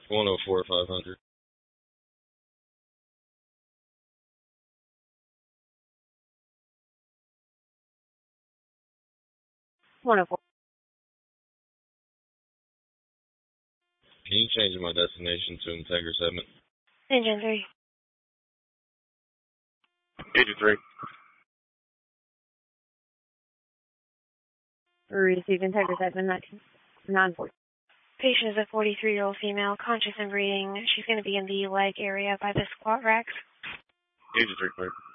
104 500. Wonderful. Can you change my destination to Integra 7? Engine 3. 83. Receive Integra 7, 940. Patient is a 43-year-old female, conscious and breathing. She's going to be in the leg area by the squat racks. 83, clear.